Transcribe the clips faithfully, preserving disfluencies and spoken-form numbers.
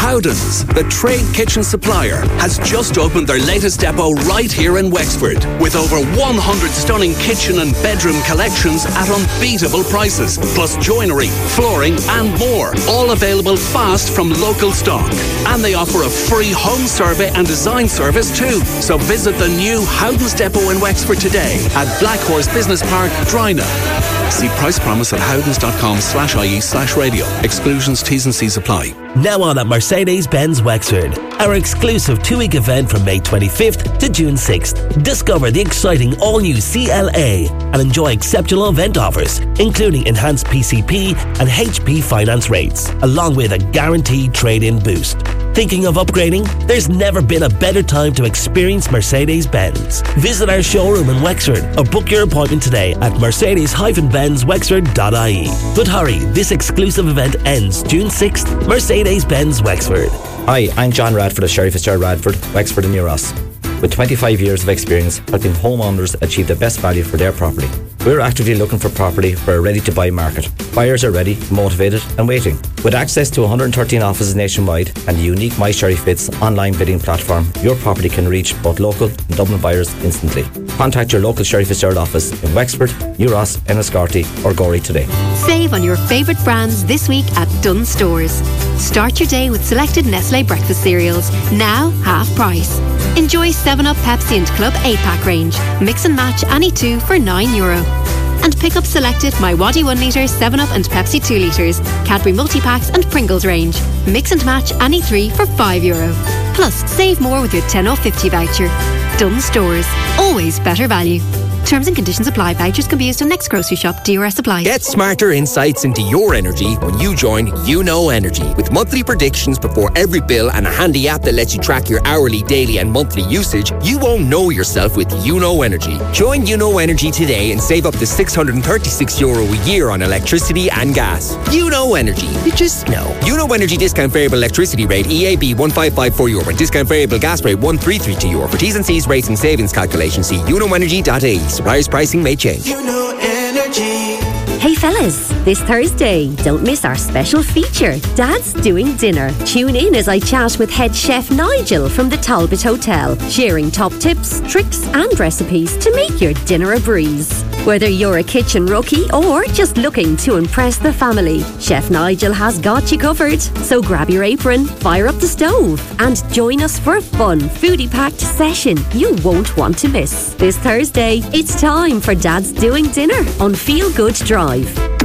Howdens, the trade kitchen supplier, has just opened their latest depot right here in Wexford, with over one hundred stunning kitchen and bedroom collections at unbeatable prices, plus joinery, flooring and more, all available fast from local stock. And they offer a free home survey and design service too. So visit the new Howdens depot in Wexford today at Blackhorse Business Park, Drina. See price promise at howdens.com slash IE slash radio. Exclusions, T's and C's apply. Now on at Mercedes-Benz Wexford, our exclusive two-week event from May twenty-fifth to June sixth. Discover the exciting all-new C L A and enjoy exceptional event offers, including enhanced P C P and H P finance rates, along with a guaranteed trade-in boost. Thinking of upgrading? There's never been a better time to experience Mercedes-Benz. Visit our showroom in Wexford or book your appointment today at mercedes dash benz wexford dot I E. But hurry, this exclusive event ends June sixth. Mercedes-Benz Wexford. Hi, I'm John Radford of Sherry Fitzgerald Radford, Wexford and New Ross. With twenty-five years of experience helping homeowners achieve the best value for their property. We're actively looking for property for a ready-to-buy market. Buyers are ready, motivated and waiting. With access to one hundred thirteen offices nationwide and the unique My Sherry Fits online bidding platform, your property can reach both local and Dublin buyers instantly. Contact your local Sherry Fitzgerald office in Wexford, New Ross, Enniscorthy or Gorey today. Save on your favourite brands this week at Dunnes Stores. Start your day with selected Nestlé breakfast cereals, now half price. Enjoy seven up, Pepsi and Club eight pack range. Mix and match any two for nine euro. And pick up selected My Waddy one litre, seven up and Pepsi two litres, Cadbury multi-packs and Pringles range. Mix and match any three for five euro. Plus, save more with your ten off fifty voucher. Dunnes Stores. Always better value. Terms and conditions apply. Vouchers can be used on next grocery shop. D R S applies. Get smarter insights into your energy when you join You Know Energy. With monthly predictions before every bill and a handy app that lets you track your hourly, daily and monthly usage, you won't know yourself with You Know Energy. Join You Know Energy today and save up to six hundred thirty-six euro a year on electricity and gas. You Know Energy. You just know. You Know Energy discount variable electricity rate E A B one five five four euro and discount variable gas rate one three three two euro. For T's and C's rates and savings calculations, see you know energy dot I E. Suppliers pricing may change. You Know Energy. Hey fellas, this Thursday, don't miss our special feature, Dad's Doing Dinner. Tune in as I chat with head chef Nigel from the Talbot Hotel, sharing top tips, tricks and recipes to make your dinner a breeze. Whether you're a kitchen rookie or just looking to impress the family, Chef Nigel has got you covered. So grab your apron, fire up the stove and join us for a fun, foodie-packed session you won't want to miss. This Thursday, it's time for Dad's Doing Dinner on Feel Good Drive.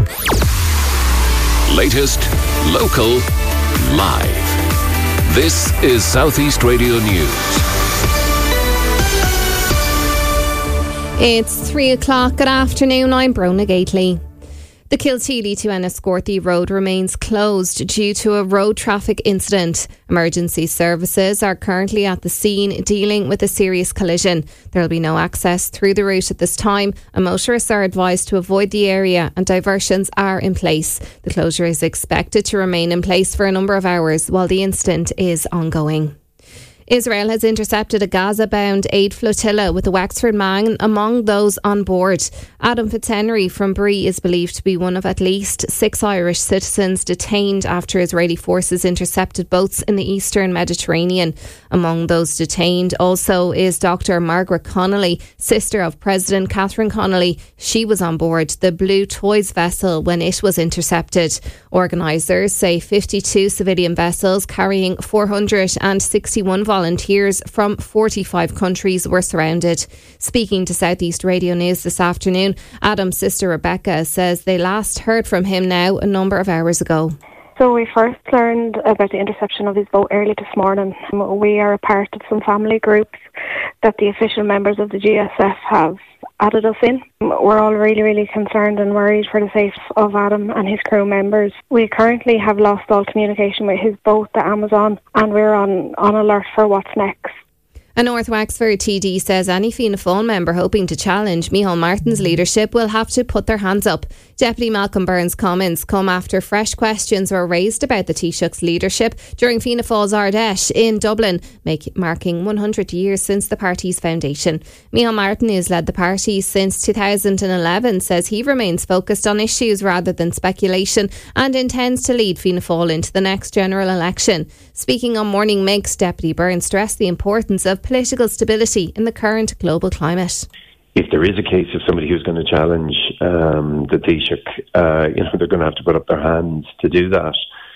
Latest, local, live. This is Southeast Radio News. It's three o'clock. Good afternoon. I'm Brona Gately. The Kilteely to Enniscorthy road remains closed due to a road traffic incident. Emergency services are currently at the scene dealing with a serious collision. There will be no access through the route at this time, and motorists are advised to avoid the area and diversions are in place. The closure is expected to remain in place for a number of hours while the incident is ongoing. Israel has intercepted a Gaza-bound aid flotilla with a Wexford man among those on board. Adam Fitzhenry from Bree is believed to be one of at least six Irish citizens detained after Israeli forces intercepted boats in the eastern Mediterranean. Among those detained also is Doctor Margaret Connolly, sister of President Catherine Connolly. She was on board the Blue Toys vessel when it was intercepted. Organisers say fifty-two civilian vessels carrying four hundred sixty-one volunteers Volunteers from forty-five countries were surrounded. Speaking to Southeast Radio News this afternoon, Adam's sister Rebecca says they last heard from him now a number of hours ago. So we first learned about the interception of his boat early this morning. We are a part of some family groups that the official members of the G S F have added us in. We're all really, really concerned and worried for the safety of Adam and his crew members. We currently have lost all communication with his boat, the Amazon, and we're on, on alert for what's next. A North Wexford T D says any Fianna Fáil member hoping to challenge Micheál Martin's leadership will have to put their hands up. Deputy Malcolm Byrne's comments come after fresh questions were raised about the Taoiseach's leadership during Fianna Fáil's Ardèche in Dublin, make, marking one hundred years since the party's foundation. Micheál Martin, who's led the party since two thousand eleven, says he remains focused on issues rather than speculation and intends to lead Fianna Fáil into the next general election. Speaking on Morning Mix, Deputy Byrne stressed the importance of political stability in the current global climate. If there is a case of somebody who's going to challenge um, the Taoiseach, uh, you know, they're going to have to put up their hands to do that.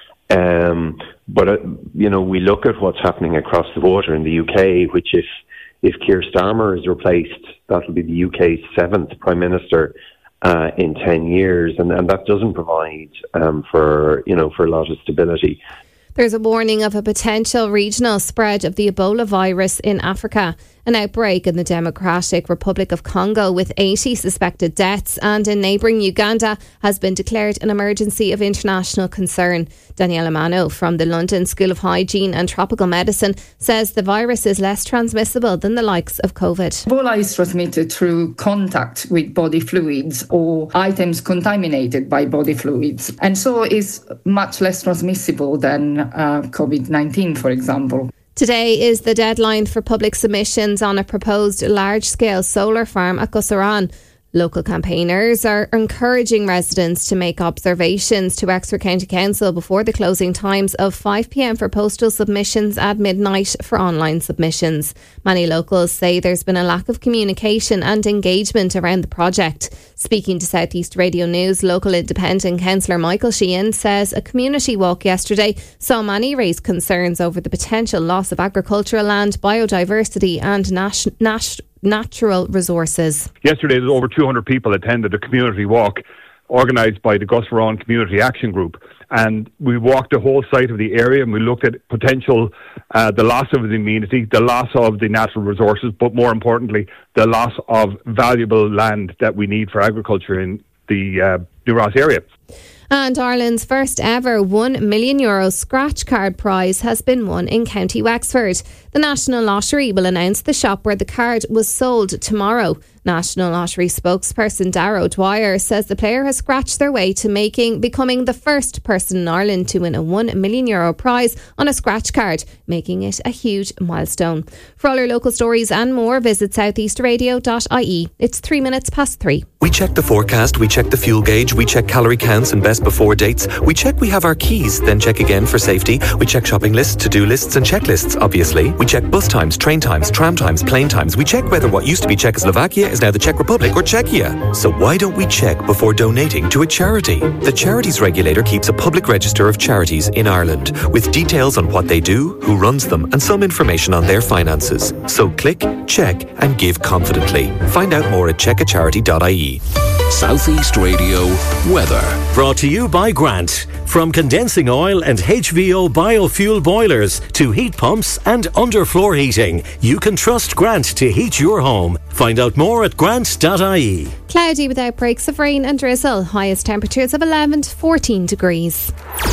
Um, but, uh, you know, we look at what's happening across the water in the U K, which if, if Keir Starmer is replaced, that'll be the U K's seventh Prime Minister uh, in ten years. And, and that doesn't provide um, for, you know, for a lot of stability. There's a warning of a potential regional spread of the Ebola virus in Africa. An outbreak in the Democratic Republic of Congo with eighty suspected deaths and in neighbouring Uganda has been declared an emergency of international concern. Daniela Mano from the London School of Hygiene and Tropical Medicine says the virus is less transmissible than the likes of COVID. Ebola is transmitted through contact with body fluids or items contaminated by body fluids, and so is much less transmissible than uh, COVID nineteen, for example. Today is the deadline for public submissions on a proposed large-scale solar farm at Gussaran. Local campaigners are encouraging residents to make observations to Wexford County Council before the closing times of five p m for postal submissions at midnight for online submissions. Many locals say there's been a lack of communication and engagement around the project. Speaking to South East Radio News, local independent councillor Michael Sheehan says a community walk yesterday saw many raise concerns over the potential loss of agricultural land, biodiversity and nas- nas- natural resources. Yesterday, there was over two hundred people attended a community walk organised by the Gussaran Community Action Group, and we walked the whole site of the area and we looked at potential, uh, the loss of the amenity, the loss of the natural resources, but more importantly, the loss of valuable land that we need for agriculture in the uh, New Ross area. And Ireland's first ever one million euro scratch card prize has been won in County Wexford. The National Lottery will announce the shop where the card was sold tomorrow. National Lottery spokesperson Darrow Dwyer says the player has scratched their way to making becoming the first person in Ireland to win a one million euro prize on a scratch card, making it a huge milestone. For all our local stories and more, visit southeast radio dot I E. It's three minutes past three. We check the forecast, we check the fuel gauge, we check calorie counts and best before dates. We check we have our keys, then check again for safety. We check shopping lists, to-do lists and checklists, obviously. We check bus times, train times, tram times, plane times. We check whether what used to be Czechoslovakia is now the Czech Republic or Czechia. So why don't we check before donating to a charity? The Charities Regulator keeps a public register of charities in Ireland with details on what they do, who runs them and some information on their finances. So click, check and give confidently. Find out more at check a charity dot I E. Southeast Radio weather. Brought to you by Grant. From condensing oil and H V O biofuel boilers to heat pumps and underfloor heating, you can trust Grant to heat your home. Find out more at grant dot I E. Cloudy with outbreaks of rain and drizzle. Highest temperatures of eleven to fourteen degrees.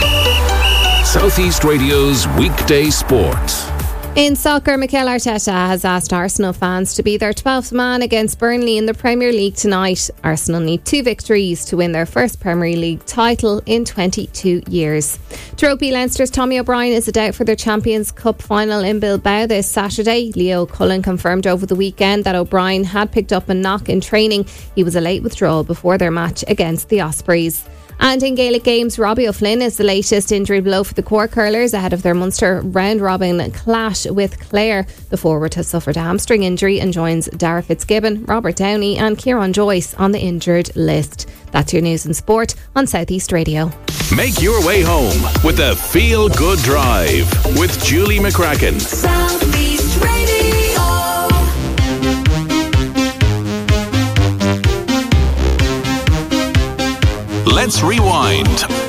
Southeast Radio's weekday sport. In soccer, Mikel Arteta has asked Arsenal fans to be their twelfth man against Burnley in the Premier League tonight. Arsenal need two victories to win their first Premier League title in twenty-two years. Trophy Leinster's Tommy O'Brien is a doubt for their Champions Cup final in Bilbao this Saturday. Leo Cullen confirmed over the weekend that O'Brien had picked up a knock in training. He was a late withdrawal before their match against the Ospreys. And in Gaelic games, Robbie O'Flynn is the latest injury blow for the Cork hurlers ahead of their Munster round-robin clash with Clare. The forward has suffered a hamstring injury and joins Dara Fitzgibbon, Robert Downey and Kieran Joyce on the injured list. That's your news and sport on South East Radio. Make your way home with the Feel Good Drive with Julie McCracken. South East Radio. Let's rewind.